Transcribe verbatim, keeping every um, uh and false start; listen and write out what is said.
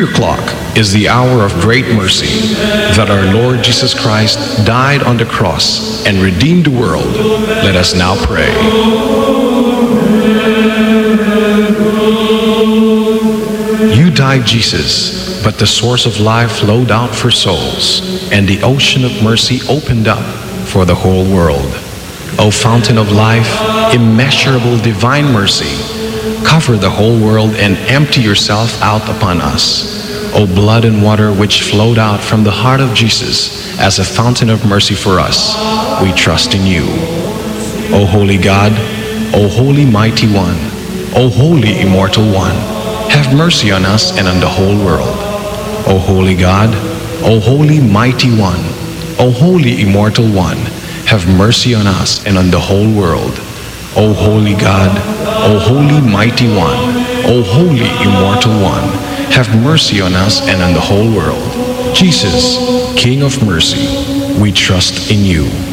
o'clock is the hour of great mercy, that our Lord Jesus Christ died on the cross and redeemed the world. Let us now pray. You died, Jesus, but the source of life flowed out for souls, and the ocean of mercy opened up for the whole world. O fountain of life, immeasurable divine mercy, cover the whole world and empty yourself out upon us. O blood and water which flowed out from the heart of Jesus as a fountain of mercy for us, we trust in you. O holy God, O holy mighty one, O holy immortal one, have mercy on us and on the whole world. O holy God, O holy mighty one, O holy immortal one, have mercy on us and on the whole world. O holy God, O holy mighty one, O holy immortal one, have mercy on us and on the whole world. Jesus, King of mercy, we trust in you.